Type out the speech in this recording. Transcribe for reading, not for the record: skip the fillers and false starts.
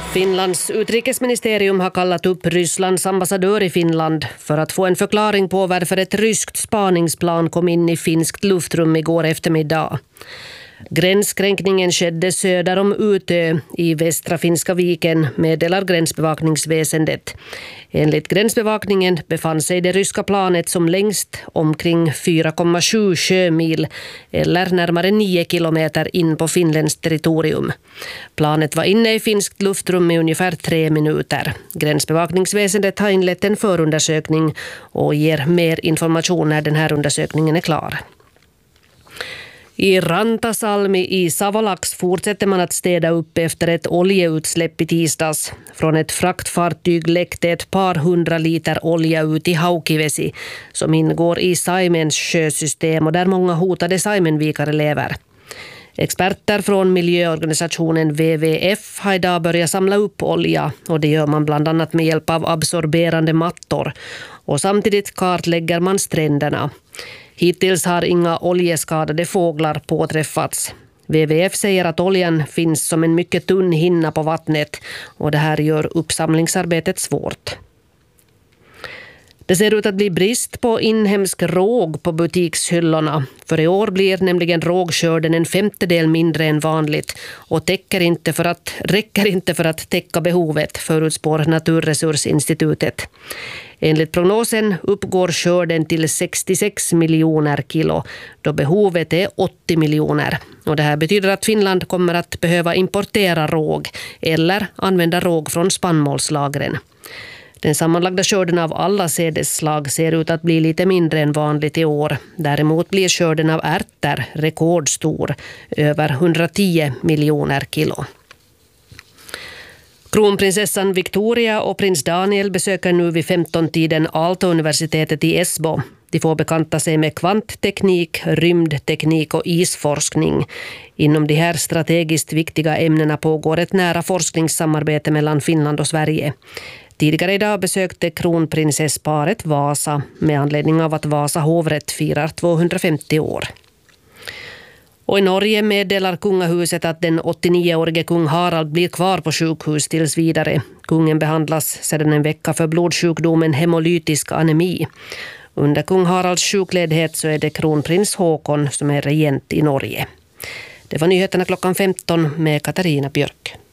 Finlands utrikesministerium har kallat upp Rysslands ambassadör i Finland för att få en förklaring på varför ett ryskt spaningsplan kom in i finskt luftrum igår eftermiddag. Gränskränkningen skedde söder om Utö i västra Finska viken, meddelar gränsbevakningsväsendet. Enligt gränsbevakningen befann sig det ryska planet som längst omkring 4,7 sjömil eller närmare 9 kilometer in på finländskt territorium. Planet var inne i finskt luftrum i ungefär 3 minuter. Gränsbevakningsväsendet har inlett en förundersökning och ger mer information när den här undersökningen är klar. I Rantasalmi i Savolax fortsätter man att städa upp efter ett oljeutsläpp i tisdags. Från ett fraktfartyg läckte ett par 100 liter olja ut i Haukivesi som ingår i Saimens sjösystem och där många hotade saimenvikare lever. Experter från miljöorganisationen WWF har idag börjat samla upp olja och det gör man bland annat med hjälp av absorberande mattor. Och samtidigt kartlägger man stränderna. Hittills har inga oljeskadade fåglar påträffats. WWF säger att oljan finns som en mycket tunn hinna på vattnet och det här gör uppsamlingsarbetet svårt. Det ser ut att bli brist på inhemsk råg på butikshyllorna. För i år blir nämligen rågskörden en 1/5 mindre än vanligt och räcker inte för att täcka behovet, förutspår Naturresursinstitutet. Enligt prognosen uppgår skörden till 66 miljoner kilo, då behovet är 80 miljoner. Och det här betyder att Finland kommer att behöva importera råg eller använda råg från spannmålslagren. Den sammanlagda skörden av alla sädesslag ser ut att bli lite mindre än vanligt i år. Däremot blir skörden av ärtor rekordstor, över 110 miljoner kilo. Kronprinsessan Victoria och prins Daniel besöker nu vid 15-tiden Aalto-universitetet i Esbo. De får bekanta sig med kvantteknik, rymdteknik och isforskning. Inom de här strategiskt viktiga ämnena pågår ett nära forskningssamarbete mellan Finland och Sverige. Tidigare idag besökte kronprinsessparet Vasa med anledning av att Vasa hovrätt firar 250 år. Och i Norge meddelar kungahuset att den 89-årige kung Harald blir kvar på sjukhus tills vidare. Kungen behandlas sedan en vecka för blodsjukdomen hemolytisk anemi. Under kung Haralds sjukledighet så är det kronprins Håkon som är regent i Norge. Det var nyheterna klockan 15 med Katarina Björk.